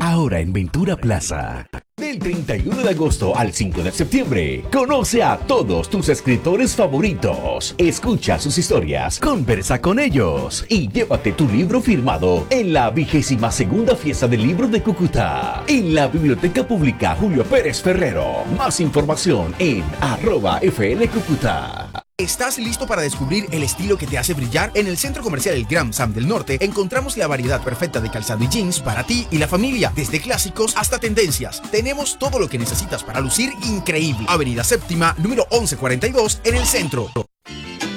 ahora en Ventura Plaza. Del 31 de agosto al 5 de septiembre, conoce a todos tus escritores favoritos, escucha sus historias, conversa con ellos y llévate tu libro firmado en la 22ª Fiesta del Libro de Cúcuta, en la Biblioteca Pública Julio Pérez Ferrero. Más información en @FLCúcuta. ¿Estás listo para descubrir el estilo que te hace brillar? En el Centro Comercial El Gran Sam del Norte encontramos la variedad perfecta de calzado y jeans para ti y la familia, desde clásicos hasta tendencias. Tenemos todo lo que necesitas para lucir increíble. Avenida Séptima, número 1142, en el centro.